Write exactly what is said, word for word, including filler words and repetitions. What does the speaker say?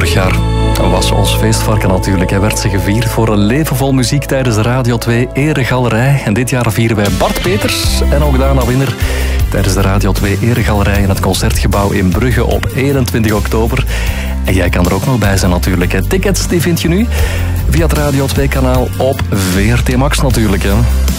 Vorig jaar was ons feestvarken natuurlijk. Hij werd ze gevierd voor een leven vol muziek tijdens de Radio twee Eregalerij. En dit jaar vieren wij Bart Peters en ook Dana Winner tijdens de Radio twee Eregalerij in het Concertgebouw in Brugge op eenentwintig oktober. En jij kan er ook nog bij zijn natuurlijk. Tickets die vind je nu via het Radio twee kanaal op V R T Max natuurlijk. Hè.